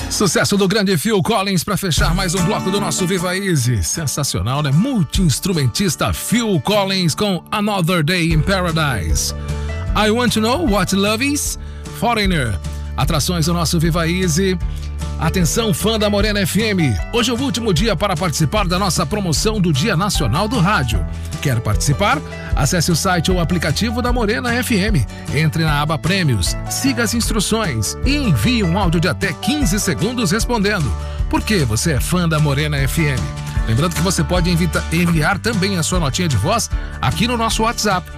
Sucesso do grande Phil Collins para fechar mais um bloco do nosso Viva Easy. Sensacional, né? Multi-instrumentista Phil Collins com Another Day in Paradise. I Want to Know What Love Is, Foreigner. Atrações do nosso Viva Easy. Atenção, fã da Morena FM. Hoje é o último dia para participar da nossa promoção do Dia Nacional do Rádio. Quer participar? Acesse o site ou aplicativo da Morena FM. Entre na aba Prêmios, siga as instruções e envie um áudio de até 15 segundos respondendo por que você é fã da Morena FM. Lembrando que você pode enviar também a sua notinha de voz aqui no nosso WhatsApp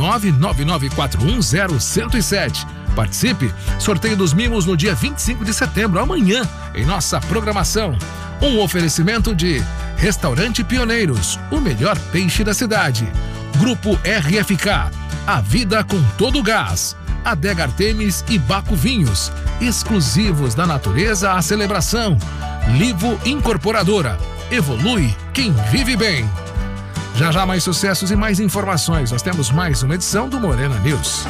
999410107. Participe! Sorteio dos mimos no dia 25 de setembro, amanhã, em nossa programação. Um oferecimento de Restaurante Pioneiros, o melhor peixe da cidade. Grupo RFK, a vida com todo o gás. Adega Artemis e Baco Vinhos, exclusivos da natureza à celebração. Livo Incorporadora, evolui quem vive bem. Já já mais sucessos e mais informações. Nós temos mais uma edição do Morena News.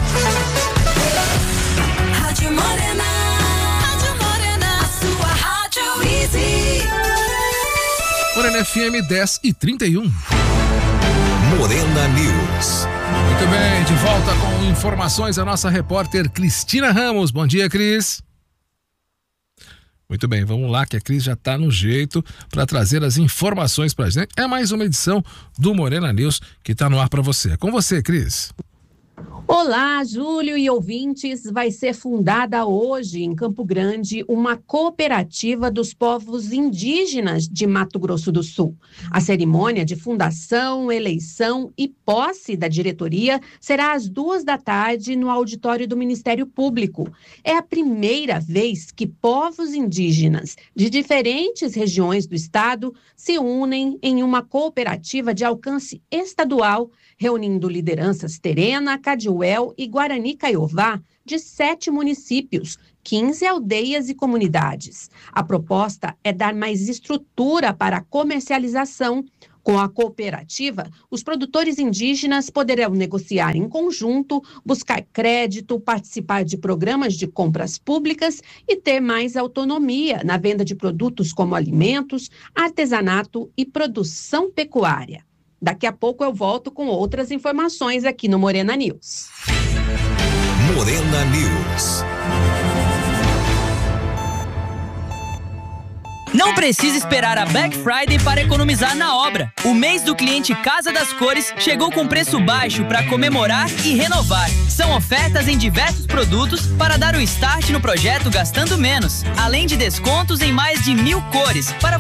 Rádio Morena, a sua Rádio Easy. Morena FM 10h31. Morena News. Muito bem, de volta com informações a nossa repórter Cristina Ramos. Bom dia, Cris. Muito bem, vamos lá que a Cris já está no jeito para trazer as informações para a gente. É mais uma edição do Morena News que está no ar para você. É com você, Cris. Olá, Júlio e ouvintes. Vai ser fundada hoje em Campo Grande uma cooperativa dos povos indígenas de Mato Grosso do Sul. A cerimônia de fundação, eleição e posse da diretoria será às 14h no auditório do Ministério Público. É a primeira vez que povos indígenas de diferentes regiões do estado se unem em uma cooperativa de alcance estadual, reunindo lideranças Terena, Cadiuel e Guarani Caiová de 7 municípios, 15 aldeias e comunidades. A proposta é dar mais estrutura para a comercialização. Com a cooperativa, os produtores indígenas poderão negociar em conjunto, buscar crédito, participar de programas de compras públicas e ter mais autonomia na venda de produtos como alimentos, artesanato e produção pecuária. Daqui a pouco eu volto com outras informações aqui no Morena News. Morena News. Não precisa esperar a Black Friday para economizar na obra. O mês do cliente Casa das Cores chegou com preço baixo para comemorar e renovar. São ofertas em diversos produtos para dar o start no projeto gastando menos, além de descontos em mais de 1.000 cores para